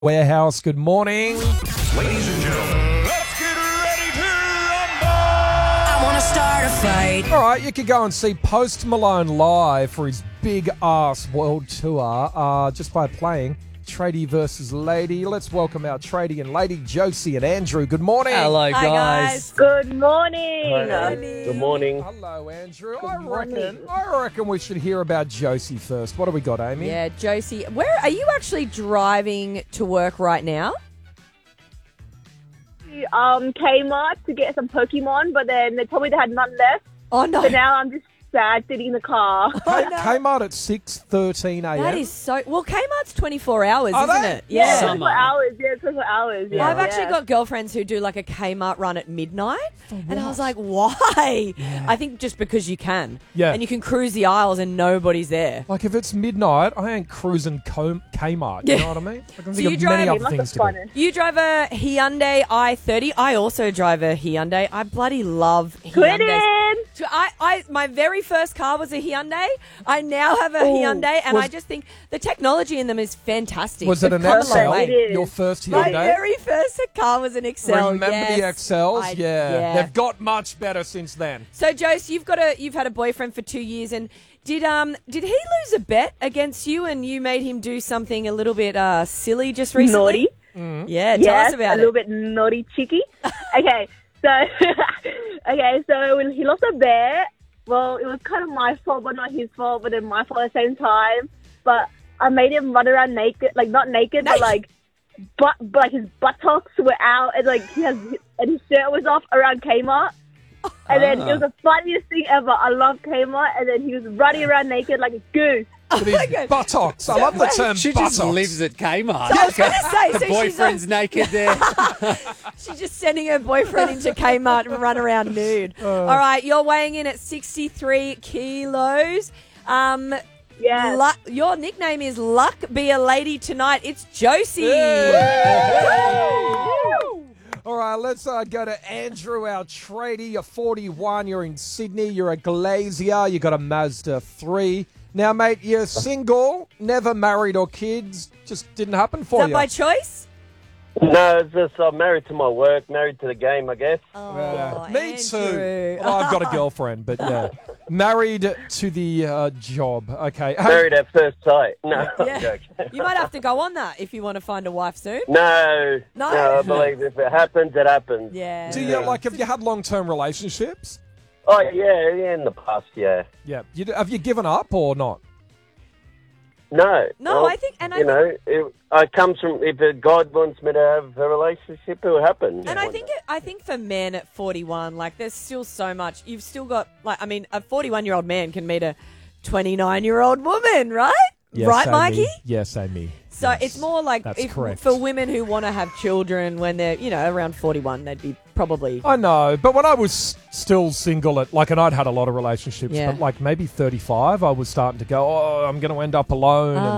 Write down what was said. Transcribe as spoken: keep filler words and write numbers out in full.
Warehouse, good morning. Ladies and gentlemen, let's get ready to rumble! I want to start a fight. All right, you can go and see Post Malone live for his big ass world tour uh, just by playing Tradie versus Lady. Let's welcome our Tradie and Lady, Josie and Andrew. Good morning. Hello, Hi, guys. guys. Good morning. Good morning. Hello, Andrew. Good I morning. reckon I reckon we should hear about Josie first. What do we got, Amy? Yeah, Josie, where are you actually driving to work right now? Um, Kmart to get some Pokemon, but then they told me they had none left. Oh, no. So now I'm just sad sitting in the car. K- Kmart at six thirteen a.m. That is so... Well, Kmart's twenty-four hours, Are isn't they? it? Yeah. Summer. twenty-four hours. Yeah, twenty-four hours. Yeah, I've actually yeah. got girlfriends who do like a Kmart run at midnight. And I was like, why? I think just because you can. Yeah. And you can cruise the aisles and nobody's there. Like, if it's midnight, I ain't cruising Co- Kmart. You know what I mean? I can So think you of drive- many It other must things have to do. fun. You drive a Hyundai i thirty. I also drive a Hyundai. I bloody love Hyundais. Twinning. So I, I, my very first car was a Hyundai. I now have a Ooh. Hyundai, and Was- I just think the technology in them is fantastic. Was it They've an come a long Excel? way. It is. Your first My Hyundai? very first car was an Excel. Remember yes. the X Ls? I- yeah. yeah. They've got much better since then. So, Jose, you've got a you've had a boyfriend for two years, and did um did he lose a bet against you, and you made him do something a little bit uh silly just recently? Naughty. Yeah, tell yes, us about a it. little bit naughty, cheeky. Okay, so okay, so when he lost a bet, well, it was kind of my fault, but not his fault, but then my fault at the same time. But I made him run around naked, like not naked, but Naked? like, but, but like his buttocks were out, and like he has, and his shirt was off around Kmart. And then it was the funniest thing ever. I love Kmart, and then he was running around naked like a goose. With his buttocks. I love the term She buttocks. just lives at Kmart. I was going to say, the so boyfriend's she's, naked there. she's just sending her boyfriend into Kmart and run around nude. Uh. All right, you're weighing in at sixty-three kilos. Um, Yeah. Lu- your nickname is Luck Be a Lady Tonight. It's Josie. All right, let's uh, go to Andrew, our tradie. You're forty-one, you're in Sydney, you're a glazier, you got a Mazda three. Now, mate, you're single, never married or kids, just didn't happen Is for that you. by choice? No, it's just I'm married to my work, married to the game, I guess. Oh, Yeah. Me Andrew. too. Well, I've got a girlfriend, but yeah. Married to the uh, job. Okay. Hey, Married at first sight. No, I'm Yeah. joking. You might have to go on that if you want to find a wife soon. No, No? no, I believe if it happens, it happens. Yeah. do you, like, have you had long-term relationships? Oh, yeah, yeah, in the past, yeah. Yeah. You, have you given up or not? No. No, well, I think- and I you know, it, it comes from if uh, God wants me to have a relationship, it will happen. And I think it, I think for men at forty-one, like there's still so much. You've still got like I mean, a forty-one-year-old man can meet a twenty-nine-year-old woman, right? Yes, right, Amy. Mikey? Yes, Amy. So Yes. it's more like That's if, correct. for women who want to have children when they're you know around forty-one, they'd be probably I know, but when I was still single, at like, and I'd had a lot of relationships, Yeah. but like maybe thirty-five, I was starting to go, oh, I'm going to end up alone. Oh, and